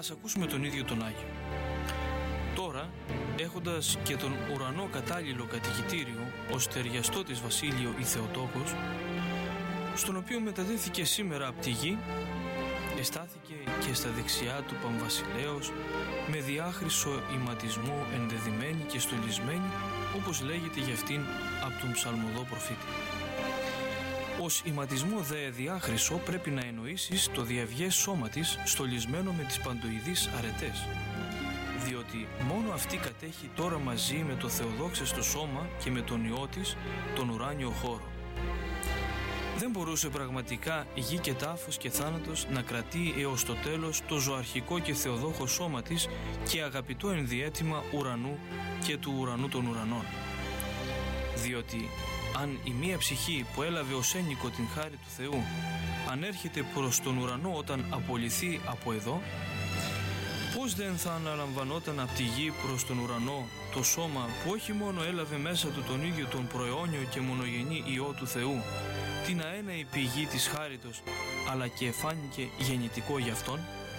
Ας ακούσουμε τον ίδιο τον Άγιο. Τώρα, έχοντας και τον ουρανό κατάλληλο κατοικητήριο, ως ταιριαστό της Βασίλειο η Θεοτόκος, στον οποίο μεταδέθηκε σήμερα από τη γη, εστάθηκε και στα δεξιά του Παμβασιλέως με διάχρυσο ηματισμό ενδεδειμένη και στολισμένη, όπως λέγεται για αυτήν από τον ψαλμοδό προφήτη. Ως ηματισμό δε διάχρυσο πρέπει να εννοήσεις το διαυγές σώμα της στολισμένο με τις παντοειδείς αρετές, διότι μόνο αυτή κατέχει τώρα μαζί με το θεοδόξαστο σώμα και με τον Υιό της τον ουράνιο χώρο. Δεν μπορούσε πραγματικά γη και τάφος και θάνατος να κρατεί έως το τέλος το ζωαρχικό και θεοδόχο σώμα της και αγαπητό ενδιέτημα ουρανού και του ουρανού των ουρανών. Διότι αν η μία ψυχή που έλαβε ως ένικο την χάρη του Θεού ανέρχεται προς τον ουρανό όταν απολυθεί από εδώ, πώς δεν θα αναλαμβανόταν από τη γη προς τον ουρανό το σώμα που όχι μόνο έλαβε μέσα του τον ίδιο τον προαιώνιο και μονογενή Υιό του Θεού, την αέναη πηγή της χάριτος, αλλά και εφάνηκε γεννητικό γι' αυτόν?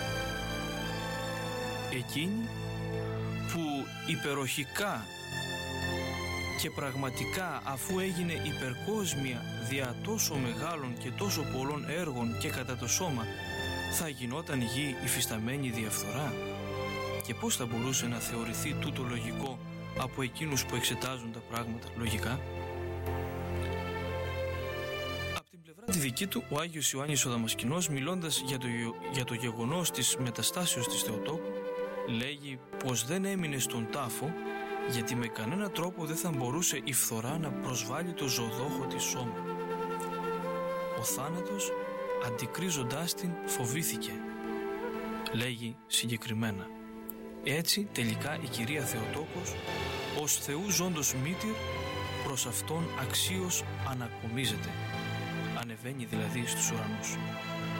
Εκείνη που υπεροχικά και πραγματικά, αφού έγινε υπερκόσμια δια τόσο μεγάλων και τόσο πολλών έργων και κατά το σώμα, θα γινόταν γη υφισταμένη διαφθορά? Και πώς θα μπορούσε να θεωρηθεί τούτο λογικό από εκείνους που εξετάζουν τα πράγματα λογικά? Από την πλευρά τη δική του, ο Άγιος Ιωάννης ο Δαμασκηνός, μιλώντας για το γεγονός της μεταστάσεως της Θεοτόκου, λέγει πως δεν έμεινε στον τάφο, γιατί με κανένα τρόπο δεν θα μπορούσε η φθορά να προσβάλλει το ζωοδόχο της σώμα. Ο θάνατος, αντικρίζοντάς την, φοβήθηκε, λέγει συγκεκριμένα. Έτσι τελικά η Κυρία Θεοτόκος, ως Θεού ζώντος μήτηρ, προς Αυτόν αξίως ανακομίζεται, ανεβαίνει δηλαδή στους ουρανούς.